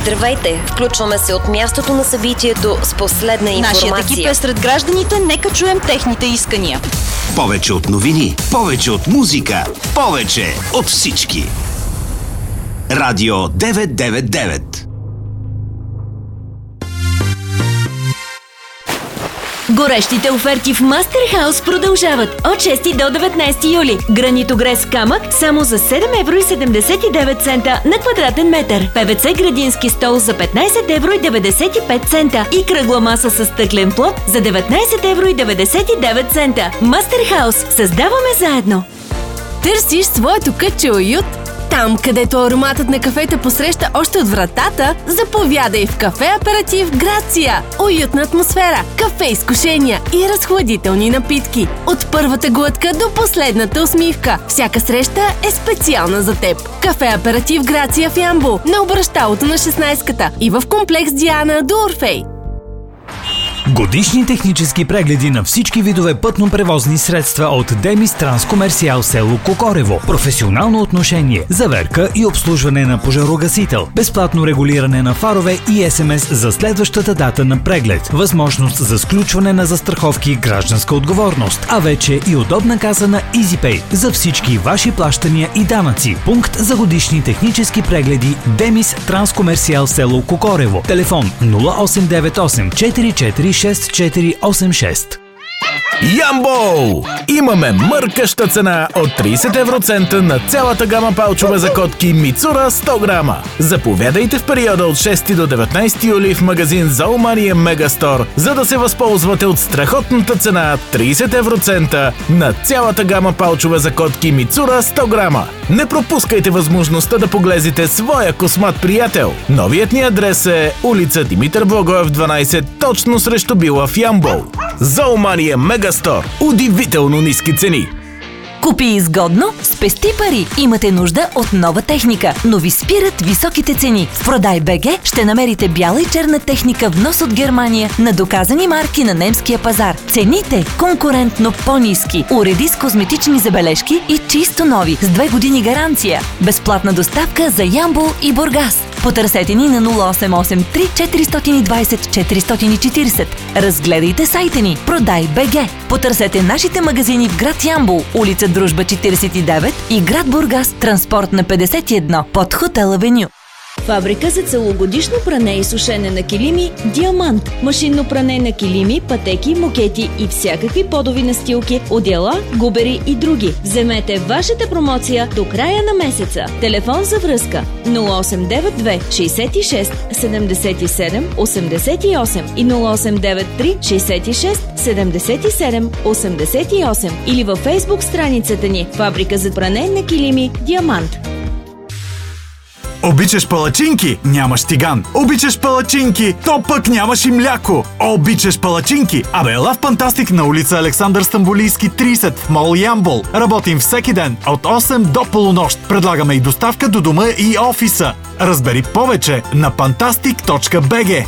Здравейте! Включваме се от мястото на събитието с последна информация. Нашият екип е сред гражданите, нека чуем техните искания. Повече от новини, повече от музика, повече от всички. Радио 999. Горещите оферти в Мастерхаус продължават от 6 до 19 юли. Гранитогрес камък само за 7,79 евро на квадратен метър. ПВЦ градински стол за 15,95 евро и кръгла маса с стъклен плод за 19,99 евро. Мастерхаус. Създаваме заедно! Търсиш своето кътче уют? Там, където ароматът на кафето посреща още от вратата, заповядай в Кафе Аператив Грация. Уютна атмосфера, кафе изкушения и разхладителни напитки. От първата глътка до последната усмивка. Всяка среща е специална за теб. Кафе Аператив Грация в Ямбол, на обръщалото на 16-ката и в комплекс Диана до Орфей. Годишни технически прегледи на всички видове пътно-превозни средства от Демис Транскомерсиал село Кокорево. Професионално отношение, заверка и обслужване на пожарогасител. Безплатно регулиране на фарове и СМС за следващата дата на преглед. Възможност за сключване на застраховки и гражданска отговорност. А вече и удобна каса на EasyPay за всички ваши плащания и данъци. Пункт за годишни технически прегледи Демис Транскомерсиал село Кокорево. Телефон 0898 44 6486. Ямбол! Имаме мъркаща цена от 30 евроцента на цялата гама палчове за котки Мицура 100 грама. Заповядайте в периода от 6 до 19 юли в магазин Зоомания Мегастор, за да се възползвате от страхотната цена 30 евроцента на цялата гама палчове за котки Мицура 100 грама. Не пропускайте възможността да поглезите своя космат приятел. Новият ни адрес е улица Димитър Благоев 12, точно срещу Била в Ямбол. Зоомания Мегастор. Удивително ниски цени. Купи изгодно, спести пари. Имате нужда от нова техника, но ви спират високите цени. В Продай БГ ще намерите бяла и черна техника внос от Германия на доказани марки на немския пазар. Цените конкурентно по-ниски. Уреди с козметични забележки и чисто нови, с 2 години гаранция. Безплатна доставка за Ямбол и Бургас. Потърсете ни на 0883 420 440. Разгледайте сайта ни Продай БГ. Потърсете нашите магазини в град Ямбол, улица Дружба 49 и град Бургас, транспортна 51 под Хотел Авеню. Фабрика за целогодишно пране и сушене на килими Диамант. Машинно пране на килими, пътеки, мокети и всякакви подови настилки, одеяла, губери и други. Вземете вашата промоция до края на месеца. Телефон за връзка 0892 66 77 88 и 0893 66 77 88 или във Фейсбук страницата ни Фабрика за пране на килими Диамант. Обичаш палачинки? Нямаш тиган. Обичаш палачинки? То пък нямаш и мляко. Обичаш палачинки? Абе, ела в Фантастик на улица Александър Стамболийски 30 в мол Ямбол. Работим всеки ден от 8 до полунощ. Предлагаме и доставка до дома и офиса. Разбери повече на fantastic.bg.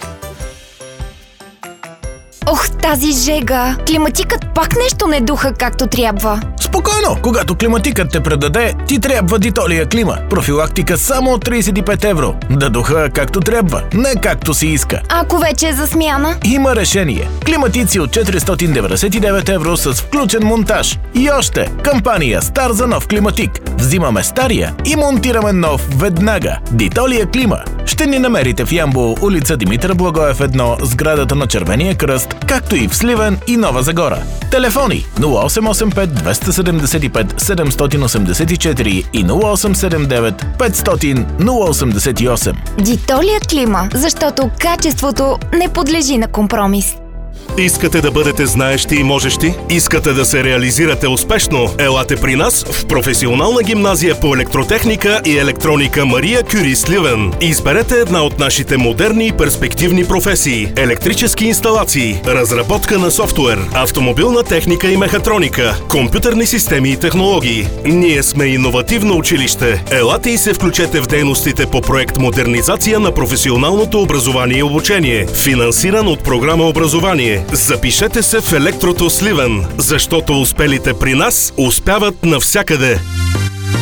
Ох, тази жега! Климатикът пак нещо не духа както трябва. Спокойно! Когато климатикът те предаде, ти трябва Дитолия Клима. Профилактика само от 35 евро. Да духа както трябва, не както си иска. Ако вече е за смяна? Има решение. Климатици от 499 евро с включен монтаж. И още, кампания Стар за нов климатик. Взимаме стария и монтираме нов веднага. Дитолия Клима. Ще ни намерите в Ямбол, улица Димитър Благоев 1, сградата на Червения кръст, както и в Сливен и Нова Загора. Телефони 0885 275 784 и 0879 500 088. Дитолия Клима, защото качеството не подлежи на компромис. Искате да бъдете знаещи и можещи? Искате да се реализирате успешно? Елате при нас в професионална гимназия по електротехника и електроника Мария Кюри Сливен. Изберете една от нашите модерни и перспективни професии. Електрически инсталации, разработка на софтуер, автомобилна техника и мехатроника, компютърни системи и технологии. Ние сме иновативно училище. Елате и се включете в дейностите по проект Модернизация на професионалното образование и обучение, финансиран от програма Образование. Запишете се в Електрото Сливен, защото успелите при нас успяват навсякъде.